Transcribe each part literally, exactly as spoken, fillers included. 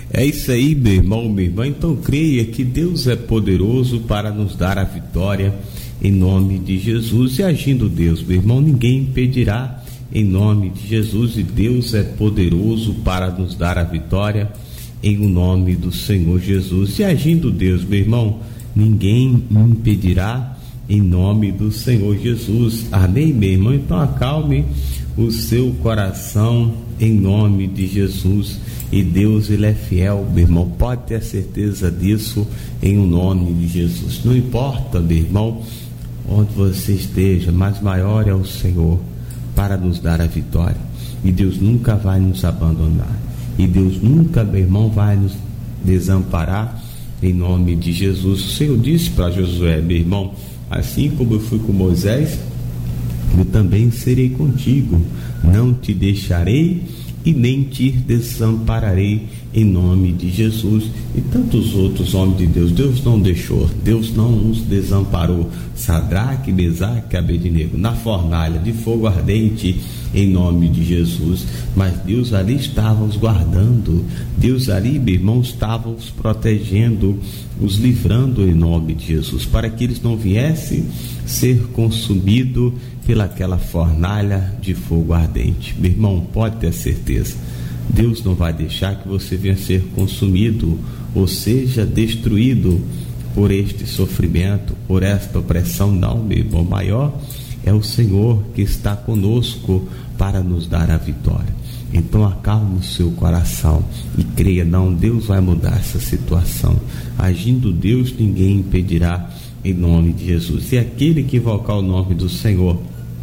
É isso aí, meu irmão, minha irmã. Então creia que Deus é poderoso para nos dar a vitória em nome de Jesus. E agindo Deus, meu irmão, ninguém impedirá em nome de Jesus. E Deus é poderoso para nos dar a vitória em o nome do Senhor Jesus. E agindo Deus, meu irmão, ninguém impedirá em nome do Senhor Jesus. Amém, meu irmão? Então acalme o seu coração em nome de Jesus. E Deus, ele é fiel, meu irmão, pode ter certeza disso em o nome de Jesus. Não importa, meu irmão, onde você esteja, mas maior é o Senhor para nos dar a vitória. E Deus nunca vai nos abandonar. E Deus nunca, meu irmão, vai nos desamparar em nome de Jesus. O Senhor disse para Josué, meu irmão, assim como eu fui com Moisés, eu também serei contigo, não te deixarei e nem te desampararei em nome de Jesus. E tantos outros homens de Deus, Deus não deixou, Deus não nos desamparou. Sadraque, Mesaque, Abednego, na fornalha de fogo ardente, em nome de Jesus. Mas Deus ali estava os guardando, Deus ali, meu irmão, estava os protegendo, os livrando em nome de Jesus, para que eles não viessem ser consumidos pelaquela fornalha de fogo ardente. Meu irmão, pode ter certeza, Deus não vai deixar que você venha ser consumido, ou seja, destruído por este sofrimento, por esta opressão. Não, meu irmão, maior é o Senhor que está conosco para nos dar a vitória. Então acalme o seu coração e creia, não, Deus vai mudar essa situação. Agindo Deus, ninguém impedirá em nome de Jesus. E aquele que invocar o nome do Senhor,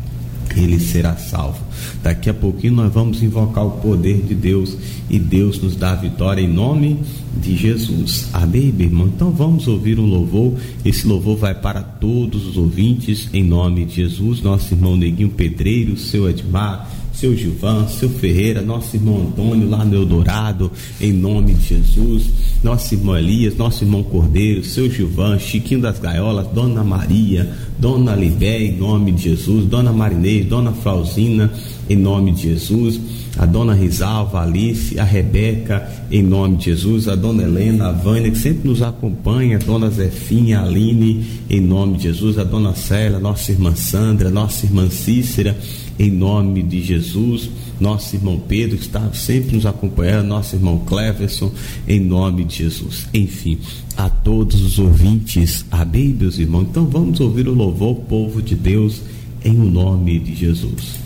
ele será salvo. Daqui a pouquinho nós vamos invocar o poder de Deus e Deus nos dá a vitória em nome de Jesus. Amém, meu irmão? Então vamos ouvir um louvor. Esse louvor vai para todos os ouvintes em nome de Jesus. Nosso irmão Neguinho Pedreiro, seu Edmar, seu Gilvan, seu Ferreira, nosso irmão Antônio lá no Eldorado, em nome de Jesus. Nosso irmão Elias, nosso irmão Cordeiro, seu Gilvan, Chiquinho das Gaiolas, Dona Maria, Dona Libé, em nome de Jesus, Dona Marinês, Dona Flauzina, em nome de Jesus, a Dona Risalva, a Alice, a Rebeca, em nome de Jesus, a Dona Helena, a Vânia, que sempre nos acompanha, a Dona Zefinha, a Aline, em nome de Jesus, a Dona Célia, nossa irmã Sandra, nossa irmã Cícera, em nome de Jesus, nosso irmão Pedro, que está sempre nos acompanhando, nosso irmão Cleverson, em nome de Jesus. Enfim, a todos os ouvintes, amém, meus irmãos? Então vamos ouvir o louvor, povo de Deus, em o nome de Jesus.